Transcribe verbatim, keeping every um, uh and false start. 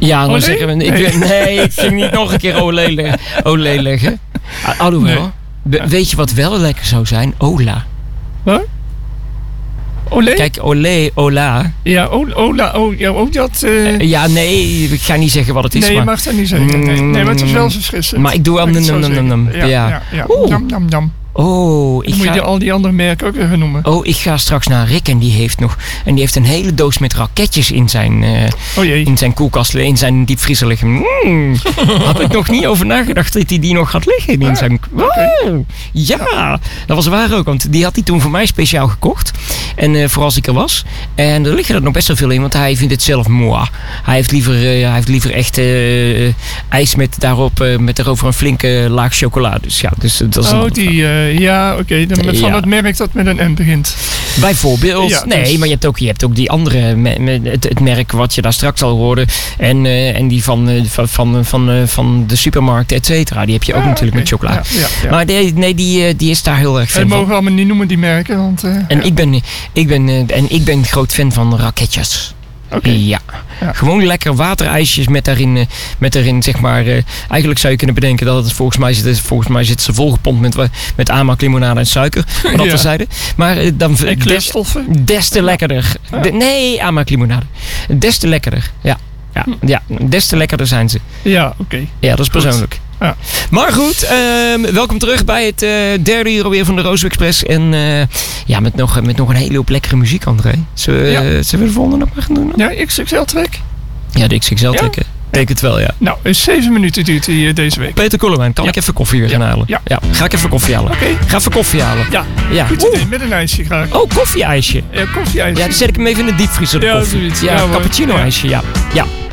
Ja, dan zeggen we... Ik, nee. nee, ik ging niet nog een keer olé, le- olé leggen. Alhoewel, nee. Be- weet je wat wel lekker zou zijn? Ola. Wat? Olé? Kijk, olé, ola. Ja, ola, oh, ja, ook dat... Uh... Ja, nee, ik ga niet zeggen wat het is. Nee, maar... je mag dat niet zeggen. Nee, nee, maar het is wel verfrissend. Maar ik doe wel... Nam, nam, nam, nam. Ja, ja, ja. Nam, nam, nam. Oh, ik dan moet ga... je al die andere merken ook weer gaan noemen. Oh, ik ga straks naar Rick en die heeft nog... En die heeft een hele doos met raketjes in zijn... Uh, oh jee. In zijn koelkast, in zijn diepvriezer liggen. Mm, had ik nog niet over nagedacht dat hij die nog had liggen in ah, zijn... Okay. Oh, ja, dat was waar ook. Want die had hij toen voor mij speciaal gekocht. En uh, voor als ik er was. En er liggen er nog best wel veel in, want hij vindt het zelf moi. Hij heeft liever, uh, hij heeft liever echt uh, ijs met daarop, uh, met erover een flinke laag chocola. Dus ja, dus dat is oh, die... Uh, Ja, oké. Okay. Van ja. het merk dat met een M begint. Bijvoorbeeld. Ja, nee, dus... maar je hebt, ook, je hebt ook die andere... Me, me, het, het merk wat je daar straks al hoorde. En, uh, en die van, uh, van, van, van, uh, van de supermarkt, et cetera. Die heb je ook ah, natuurlijk okay. met chocola. Ja, ja, ja. Maar nee, nee die, die is daar heel erg fan van. We mogen allemaal niet noemen, die merken. Want, uh, en, ja. ik ben, ik ben, uh, en ik ben groot fan van raketjes. Okay. Ja. ja, gewoon lekker waterijsjes met daarin, uh, met daarin zeg maar... Uh, eigenlijk zou je kunnen bedenken dat het volgens mij zit, volgens mij zit ze volgepompt met, met aanmaak, limonade en suiker. Maar dat ja. terzijde. Maar uh, dan en kleurstoffen? Des, des te lekkerder. Ja. De, nee, aanmaak, limonade. Des te lekkerder. Ja, ja, ja des te lekkerder zijn ze. Ja, oké. Okay. Ja, dat is persoonlijk. Ja. Maar goed, uh, welkom terug bij het uh, derde uur alweer van de Roos Express. En uh, ja, met nog, met nog een hele hoop lekkere muziek, André. Zullen we, ja. uh, zullen we de volgende nog maar gaan doen? Ja, X X L-track. Ja, de X X L-track. Ja? Denk het wel, ja. Nou, zeven minuten duurt hij uh, deze week. Peter Kollewijn, kan ja. ik even koffie weer gaan ja. halen? Ja. ja. Ga ik even koffie halen? Oké. Okay. Ga even koffie halen. Ja, ja. goed idee. Met een ijsje graag. Oh, koffie-ijsje. Ja, koffie-ijsje. Ja, dan zet ik hem even in de diepvriezer. De ja, koffie. zoiets. Ja, ja, cappuccino-ijsje, ja. Ja.